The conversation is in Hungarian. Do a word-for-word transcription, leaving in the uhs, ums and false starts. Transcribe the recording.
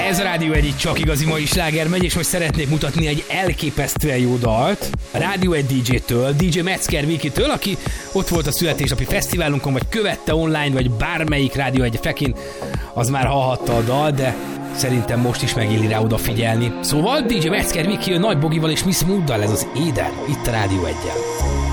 Ez a Rádió egy csak igazi mai sláger megy, és most szeretnék mutatni egy elképesztően jó dalt. A Rádió egy dé dzsé-től, dé dzsé Metzger Vikitől, aki ott volt a születésnapi fesztiválunkon, vagy követte online, vagy bármelyik Rádió egy fekin, az már hallhatta a dal, de szerintem most is megilli rá odafigyelni. Szóval dé dzsé Metzger Viki Nagy Bogival és Miss Mooddal, ez az Éden, itt a Rádió egyen.